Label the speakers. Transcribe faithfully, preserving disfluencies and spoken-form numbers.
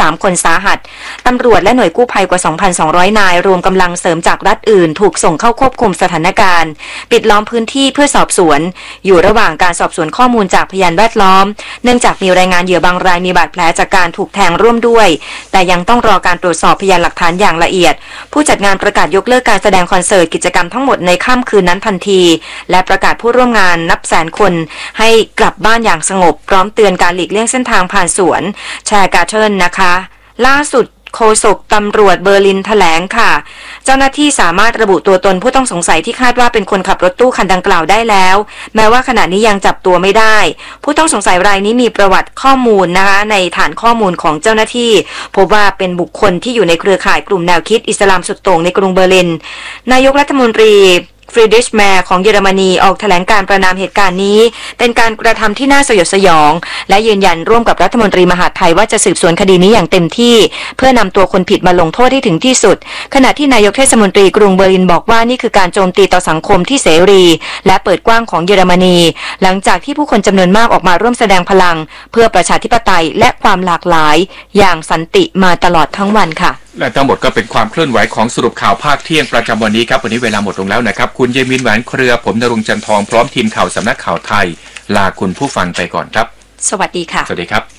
Speaker 1: ามคนสาหัสตำรวจและหน่วยกู้ภัยกว่า สองพันสองร้อย นายรวมกำลังเสริมจากรัฐอื่นถูกส่งเข้าควบคุมสถานการณ์ปิดล้อมพื้นที่เพื่อสอบสวนอยู่ระหว่างการสอบสวนข้อมูลจากพยานแวดล้อมเนื่องจากมีรายงานเหยื่อบางรายมีบาดแผลจากการถูกแทงร่วมด้วยแต่ยังต้องรอการตรวจสอบพยานหลักฐานอย่างละเอียดผู้จัดงานประกาศยกเลิกการแสดงคอนเสิร์ตกิจกรรมทั้งหมดในค่ำคืนนั้นทันทีและประกาศผู้ร่วมงานนับแสนคนให้กลับบ้านอย่างสงบพร้อมเตือนการหลีกเลี่ยงเส้นทางผ่านสวนแชร์การ์เทิลนะคะล่าสุดโฆษกตำรวจเบอร์ลินแถลงค่ะเจ้าหน้าที่สามารถระบุตัวตนผู้ต้องสงสัยที่คาดว่าเป็นคนขับรถตู้คันดังกล่าวได้แล้วแม้ว่าขณะนี้ยังจับตัวไม่ได้ผู้ต้องสงสัยรายนี้มีประวัติข้อมูลนะคะในฐานข้อมูลของเจ้าหน้าที่พบว่าเป็นบุคคลที่อยู่ในเครือข่ายกลุ่มแนวคิดอิสลามสุดโต่งในกรุงเบอร์ลินนายกรัฐมนตรีฟรีดริชแมร์ของเยอรมนีออกแถลงการประณามเหตุการณ์นี้เป็นการกระทำที่น่าสยดสยองและยืนยันร่วมกับรัฐมนตรีมหาดไทยว่าจะสืบสวนคดีนี้อย่างเต็มที่เพื่อนำตัวคนผิดมาลงโทษให้ถึงที่สุดขณะที่นายกเทศมนตรีกรุงเบอร์ลินบอกว่านี่คือการโจมตีต่อสังคมที่เสรีและเปิดกว้างของเยอรมนีหลังจากที่ผู้คนจำนวนมากออกมาร่วมแสดงพลังเพื่อประชาธิปไตยและความหลากหลายอย่างสันติมาตลอดทั้งวันค่ะ
Speaker 2: และทั้งหมดก็เป็นความเคลื่อนไหวของสรุปข่าวภาคเที่ยงประจำวันนี้ครับวันนี้เวลาหมดลงแล้วนะครับคุณเยมินแหวนเครือผมณรงค์จันทองพร้อมทีมข่าวสำนักข่าวไทยลาคุณผู้ฟังไปก่อนครับ
Speaker 1: สวัสดีค่ะ
Speaker 2: สวัสดีครับ